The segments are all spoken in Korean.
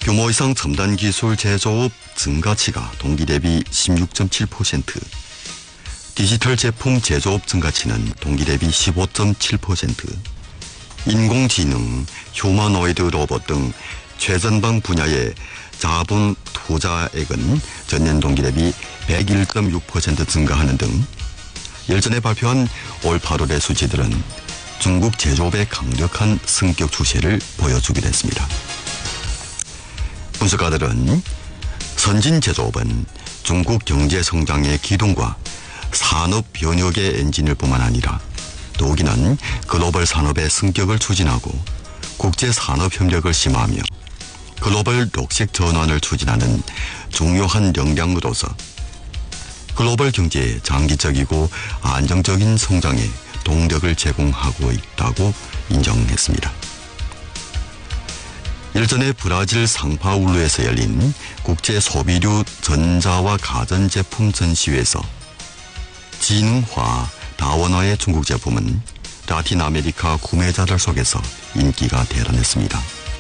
규모 이상 첨단 기술 제조업 증가치가 동기 대비 16.7%, 디지털 제품 제조업 증가치는 동기 대비 15.7%, 인공지능, 휴머노이드 로봇 등 최전방 분야의 자본 투자액은 전년 동기 대비 101.6% 증가하는 등 일전에 발표한 올 8월의 수치들은 중국 제조업의 강력한 승격 추세를 보여주기도 했습니다. 분석가들은 선진 제조업은 중국 경제 성장의 기둥과 산업 변혁의 엔진일 뿐만 아니라 더욱이는 글로벌 산업의 승격을 추진하고 국제 산업 협력을 심화하며 글로벌 녹색 전환을 추진하는 중요한 역량으로서 글로벌 경제의 장기적이고 안정적인 성장에 동력을 제공하고 있다고 인정했습니다. 일전에 브라질 상파울루에서 열린 국제 소비류 전자와 가전제품 전시회에서 지능화, 다원화의 중국 제품은 라틴 아메리카 구매자들 속에서 인기가 대단했습니다.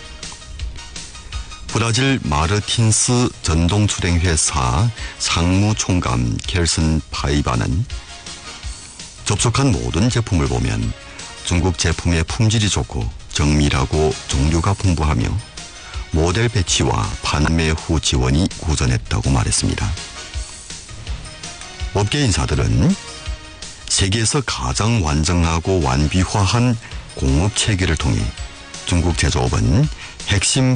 브라질 마르틴스 전동출행회사 상무총감 켈슨 파이바는 접촉한 모든 제품을 보면 중국 제품의 품질이 좋고 정밀하고 종류가 풍부하며 모델 배치와 판매 후 지원이 고전했다고 말했습니다. 업계 인사들은 세계에서 가장 완전하고 완비화한 공업 체계를 통해 중국 제조업은 핵심